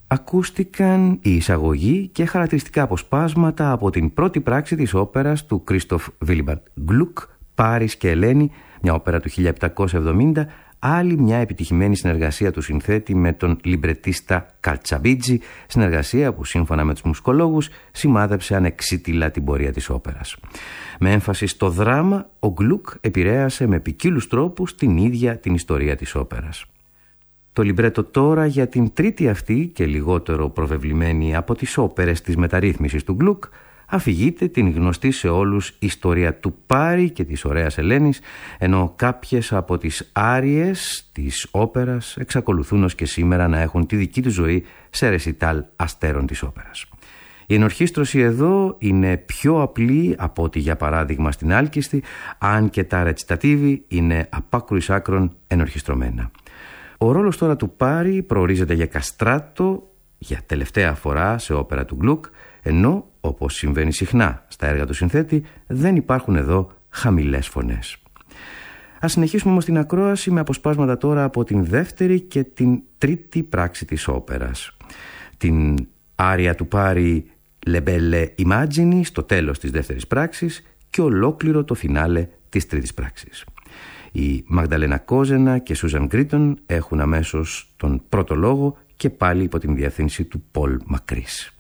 ακούστηκαν η εισαγωγή και χαρακτηριστικά αποσπάσματα από την πρώτη πράξη της όπερας του Κρίστοφ Βίλιμπαντ Γκλουκ, Πάρης και Ελένη, μια όπερα του 1770, άλλη μια επιτυχημένη συνεργασία του συνθέτη με τον λιμπρετίστα Καλτσαβίτζι, συνεργασία που σύμφωνα με τους μουσικολόγους σημάδεψε ανεξίτηλα την πορεία της όπερας. Με έμφαση στο δράμα, ο Γκλουκ επηρέασε με ποικίλους τρόπους την ίδια την ιστορία της όπερας. Το λιμπρέτο τώρα για την τρίτη αυτή και λιγότερο προβεβλημένη από τις όπερες της μεταρρύθμισης του Γκλουκ αφηγείται την γνωστή σε όλους ιστορία του Πάρη και της ωραίας Ελένης, ενώ κάποιες από τις άριες της όπερας εξακολουθούν ως και σήμερα να έχουν τη δική του ζωή σε ρεσιτάλ αστέρων της όπερας. Η ενορχήστρωση εδώ είναι πιο απλή από ό,τι για παράδειγμα στην Άλκιστη, αν και τα ρετσιτατίβη είναι απ' άκρου εις άκρον ενορχιστρωμένα. Ο ρόλος τώρα του Πάρη προορίζεται για καστράτο για τελευταία φορά σε όπερα του Γκλουκ, ενώ, όπως συμβαίνει συχνά στα έργα του συνθέτη, δεν υπάρχουν εδώ χαμηλές φωνές. Ας συνεχίσουμε όμως την ακρόαση με αποσπάσματα τώρα από την δεύτερη και την τρίτη πράξη της όπερας. Την άρια του Πάρη Le Belle Immagini στο τέλος της δεύτερης πράξης και ολόκληρο το φινάλε της τρίτης πράξης. Η Μαγδαλένα Κόζενα και Σούζαν Γκρίτον έχουν αμέσως τον πρώτο λόγο και πάλι υπό την διεύθυνση του Πολ Μακρύς.